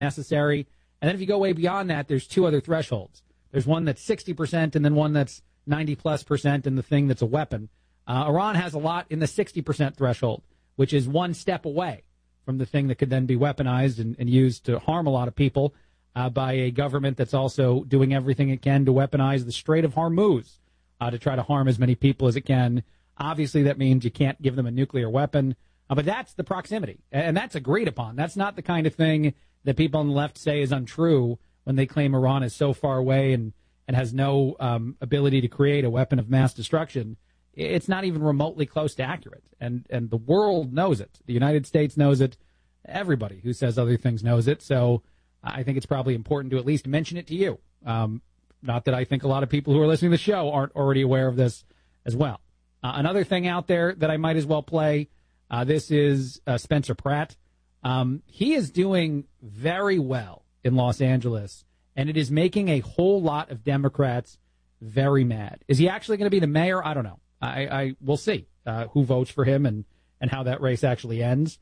necessary. And then if you go way beyond that, there's two other thresholds. There's one that's 60% and then one that's 90+% and the thing that's a weapon. Iran has a lot in the 60% threshold, which is one step away from the thing that could then be weaponized and used to harm a lot of people by a government that's also doing everything it can to weaponize the Strait of Hormuz to try to harm as many people as it can. Obviously, that means you can't give them a nuclear weapon. But that's the proximity, and that's agreed upon. That's not the kind of thing that people on the left say is untrue when they claim Iran is so far away and has no ability to create a weapon of mass destruction. It's not even remotely close to accurate, and the world knows it. The United States knows it. Everybody who says other things knows it. So I think it's probably important to at least mention it to you. Not that I think a lot of people who are listening to the show aren't already aware of this as well. Another thing out there that I might as well play, this is Spencer Pratt. He is doing very well in Los Angeles, and it is making a whole lot of Democrats very mad. Is he actually going to be the mayor? I don't know. I we'll see who votes for him and how that race actually ends.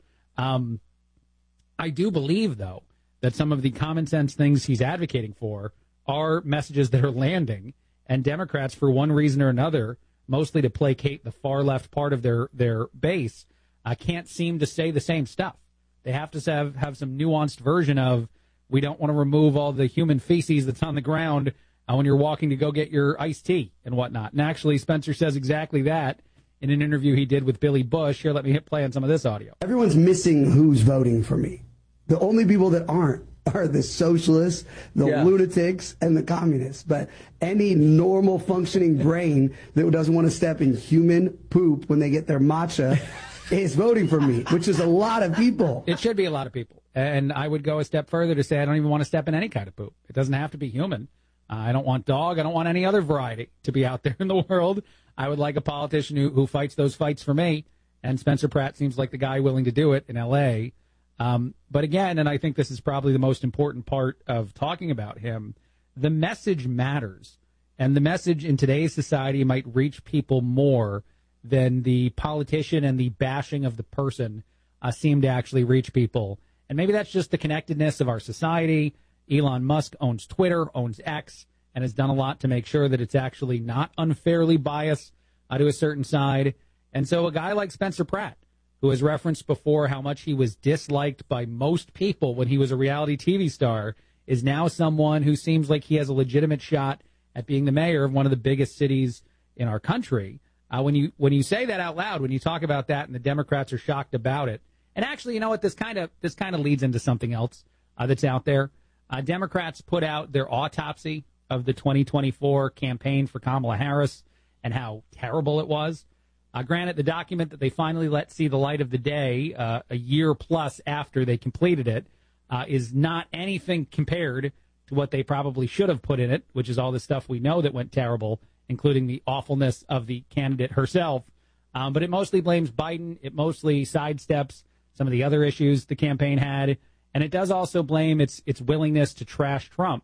I do believe, though, that some of the common sense things he's advocating for are messages that are landing, and Democrats, for one reason or another, mostly to placate the far left part of their base, can't seem to say the same stuff. They have to have some nuanced version of, we don't want to remove all the human feces that's on the ground when you're walking to go get your iced tea and whatnot. And actually, Spencer says exactly that in an interview he did with Billy Bush. Here, let me hit play on some of this audio. Everyone's missing who's voting for me. The only people that aren't are the socialists, the lunatics, and the communists. But any normal functioning brain that doesn't want to step in human poop when they get their matcha is voting for me, which is a lot of people. It should be a lot of people. And I would go a step further to say I don't even want to step in any kind of poop. It doesn't have to be human. I don't want dog. I don't want any other variety to be out there in the world. I would like a politician who fights those fights for me. And Spencer Pratt seems like the guy willing to do it in L.A. But again, and I think this is probably the most important part of talking about him, the message matters. And the message in today's society might reach people more than the politician and the bashing of the person seem to actually reach people. And maybe that's just the connectedness of our society. Elon Musk owns Twitter, owns X, and has done a lot to make sure that it's actually not unfairly biased to a certain side. And so a guy like Spencer Pratt, who has referenced before how much he was disliked by most people when he was a reality TV star, is now someone who seems like he has a legitimate shot at being the mayor of one of the biggest cities in our country. When you say that out loud, when you talk about that and the Democrats are shocked about it, and actually, you know what, this kind of leads into something else that's out there. Democrats put out their autopsy of the 2024 campaign for Kamala Harris and how terrible it was. Granted, the document that they finally let see the light of the day a year plus after they completed it is not anything compared to what they probably should have put in it, which is all the stuff we know that went terrible, including the awfulness of the candidate herself. But it mostly blames Biden. It mostly sidesteps some of the other issues the campaign had. And it does also blame its willingness to trash Trump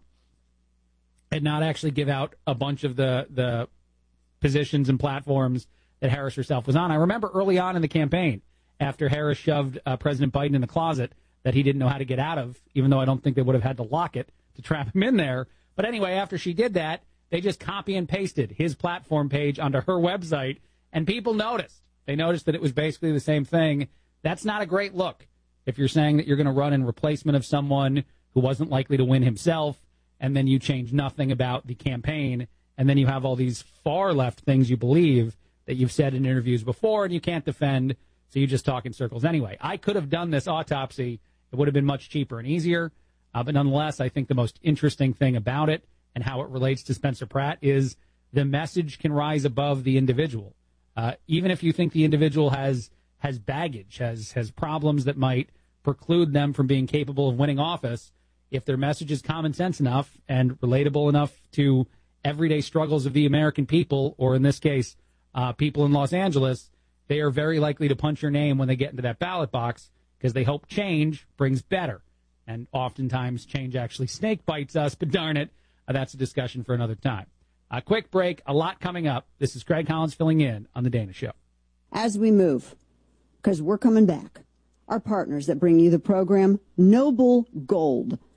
and not actually give out a bunch of the positions and platforms that Harris herself was on. I remember early on in the campaign, after Harris shoved President Biden in the closet that he didn't know how to get out of, even though I don't think they would have had to lock it to trap him in there. But anyway, after she did that, they just copy and pasted his platform page onto her website, and people noticed. They noticed that it was basically the same thing. That's not a great look if you're saying that you're going to run in replacement of someone who wasn't likely to win himself, and then you change nothing about the campaign, and then you have all these far left things you believe that you've said in interviews before and you can't defend, so you just talk in circles anyway. I could have done this autopsy. It would have been much cheaper and easier, but nonetheless, I think the most interesting thing about it and how it relates to Spencer Pratt is the message can rise above the individual. Even if you think the individual has baggage, has problems that might preclude them from being capable of winning office, if their message is common sense enough and relatable enough to everyday struggles of the American people, or in this case, people in Los Angeles, they are very likely to punch your name when they get into that ballot box because they hope change brings better. And oftentimes change actually snake bites us, but darn it, that's a discussion for another time. A quick break, a lot coming up. This is Craig Collins filling in on The Dana Show. As we move, because we're coming back, Our partners that bring you the program, Noble Gold.